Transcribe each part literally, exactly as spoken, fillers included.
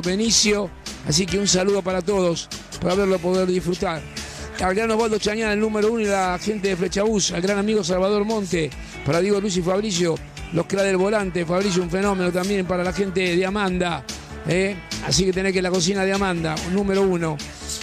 Benicio. Así que un saludo para todos, para verlo poder disfrutar. Al gran Osvaldo Chañán, el número uno, y la gente de Flechabús, al gran amigo Salvador Monte, para Diego Luis y Fabricio, los cra del volante, Fabricio un fenómeno también, para la gente de Amanda, ¿eh? Así que tenés que la cocina de Amanda, número uno.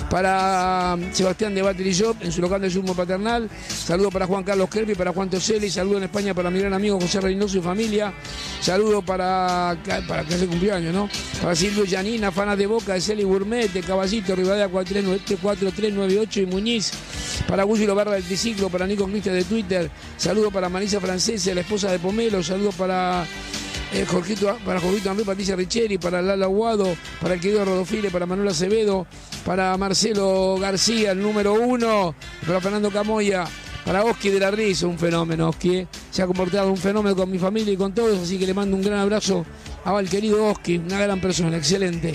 Para Sebastián de Battery Shop, en su local de Sumo Paternal. Saludo para Juan Carlos Kerpi, para Juan Toselli. Saludo en España para mi gran amigo José Reynoso y familia. Saludo para, para que hace cumpleaños, ¿no? Para Silvio Yanina, fanas de Boca, de Celi Gourmet, de Caballito, Rivadavia cuatro tres nueve ocho y Muñiz. Para Gullo y Lobarra del Triciclo, para Nico Cristian de Twitter. Saludo para Marisa Francese, la esposa de Pomelo. Saludo para... Eh, Jorgito, para Jorgito Andrés, Patricia Richeri, para Lala Aguado, para el querido Rodofile, para Manuel Acevedo, para Marcelo García, el número uno, para Fernando Camoya, para Oski de la Risa, un fenómeno, Oski, ¿eh? Se ha comportado un fenómeno con mi familia y con todos, así que le mando un gran abrazo al querido Oski, una gran persona, excelente.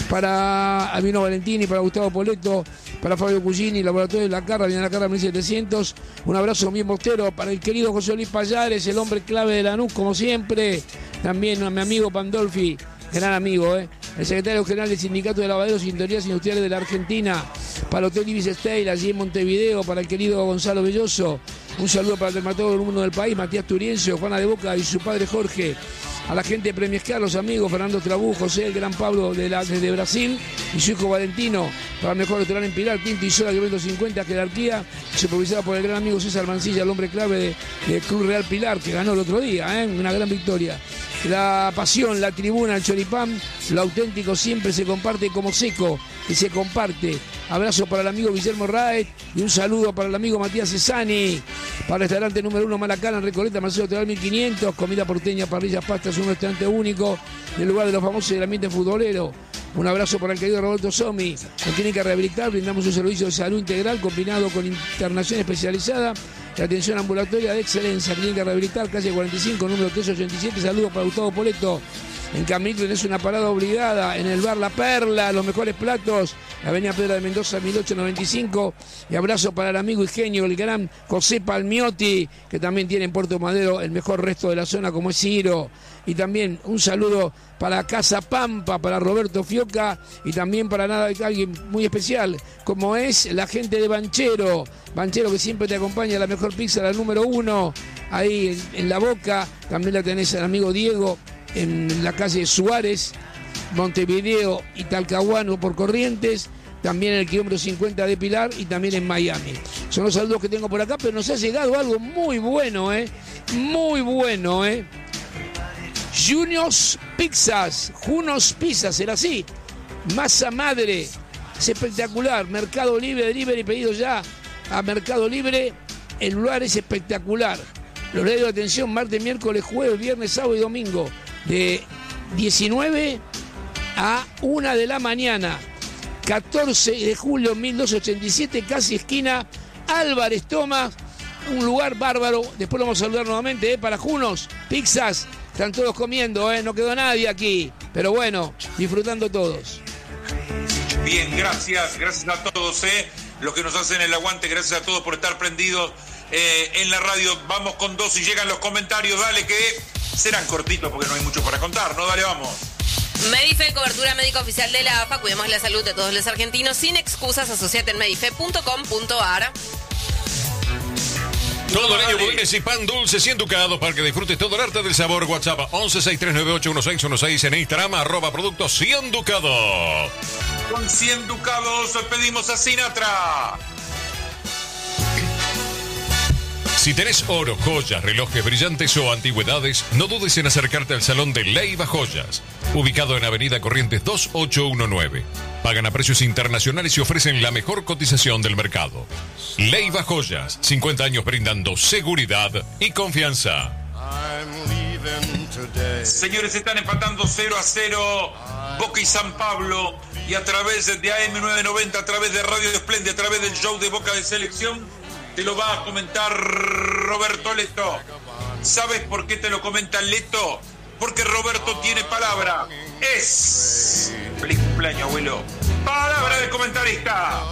Para Albino Valentini, para Gustavo Poleto, para Fabio Cugini, Laboratorio de la Carra, viene la Carra mil setecientos, un abrazo bien bostero para el querido José Luis Payares, el hombre clave de Lanús, como siempre. También a mi amigo Pandolfi, gran amigo, ¿eh? El secretario general del Sindicato de Lavaderos y Tintorerías Industriales de la Argentina, para el Hotel Ibis Style, allí en Montevideo, para el querido Gonzalo Belloso, un saludo para el dermatólogo número uno del país, Matías Turiencio, Juana de Boca y su padre Jorge, a la gente de Premiescar, los amigos, Fernando Trabú, José, el gran Pablo de la, desde Brasil, y su hijo Valentino, para el mejor restaurante en Pilar, Tinto y Sola, kilómetro cincuenta, jerarquía, supervisada por el gran amigo César Mancilla, el hombre clave de, de Club Real Pilar, que ganó el otro día, ¿eh? Una gran victoria. La pasión, la tribuna, el choripán, lo auténtico siempre se comparte como seco, que se comparte. Abrazo para el amigo Guillermo Raed y un saludo para el amigo Matías Cesani, para el restaurante número uno Malacana en Recoleta, Marcelo Teral mil quinientos, comida porteña, parrillas, pastas, un restaurante único en el lugar de los famosos del ambiente futbolero. Un abrazo para el querido Roberto Somi. En Clínica Rehabilitar brindamos un servicio de salud integral combinado con internación especializada y atención ambulatoria de excelencia. Clínica Rehabilitar, calle cuarenta y cinco, número trescientos ochenta y siete. Saludos para Gustavo Poleto. En Caminito tenés una parada obligada en el bar La Perla, los mejores platos, la avenida Pedro de Mendoza mil ochocientos noventa y cinco. Y abrazo para el amigo y genio, el gran José Palmiotti, que también tiene en Puerto Madero el mejor resto de la zona, como es Ciro. Y también un saludo para Casa Pampa, para Roberto Fioca, y también para nada alguien muy especial, como es la gente de Banchero. Banchero, que siempre te acompaña, la mejor pizza, la número uno, ahí en, en La Boca. También la tenés al amigo Diego, en la calle Suárez, Montevideo y Talcahuano por Corrientes. También en el kilómetro cincuenta de Pilar y también en Miami. Son los saludos que tengo por acá, pero nos ha llegado algo muy bueno, ¿eh? Muy bueno, ¿eh? Juniors Pizzas, Junos Pizzas, era así. Masa madre, es espectacular. Mercado Libre, delivery, pedido ya a Mercado Libre. El lugar es espectacular. Los horarios de atención, martes, miércoles, jueves, viernes, sábado y domingo, de diecinueve a una de la mañana. catorce de julio mil doscientos ochenta y siete, casi esquina Álvarez Tomás. Un lugar bárbaro. Después lo vamos a saludar nuevamente, ¿eh? Para Junos Pizzas. Están todos comiendo, ¿eh? No quedó nadie aquí. Pero bueno, disfrutando todos. Bien, gracias. Gracias a todos, ¿eh? Los que nos hacen el aguante. Gracias a todos por estar prendidos eh, en la radio. Vamos con dos y llegan los comentarios. Dale, que serán cortitos porque no hay mucho para contar, ¿no? Dale, vamos. Medife, cobertura médica oficial de la A F A. Cuidemos la salud de todos los argentinos sin excusas. Asociate en medife punto com punto a r. Todo el año bodegas y pan dulce cien ducados para que disfrutes todo el arte del sabor. WhatsApp once sesenta y tres noventa y ocho dieciséis dieciséis, en Instagram arroba productos cien ducados. Con cien ducados pedimos a Sinatra. Si tenés oro, joyas, relojes brillantes o antigüedades, no dudes en acercarte al salón de Leiva Joyas, ubicado en Avenida Corrientes dos ocho uno nueve. Pagan a precios internacionales y ofrecen la mejor cotización del mercado. Leiva Joyas, cincuenta años brindando seguridad y confianza. Señores, están empatando cero a cero Boca y San Pablo, y a través de A M novecientos noventa, a través de Radio Espléndida, a través del show de Boca de Selección, te lo va a comentar Roberto Leto. ¿Sabes por qué te lo comenta Leto? Porque Roberto tiene palabra. Es... ¡Feliz cumpleaños, abuelo! ¡Palabra de comentarista!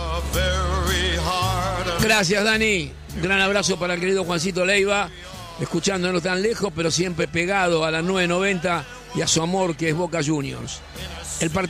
Gracias, Dani. Gran abrazo para el querido Juancito Leiva, escuchándonos tan lejos, pero siempre pegado a las nueve noventa y a su amor, que es Boca Juniors. El partido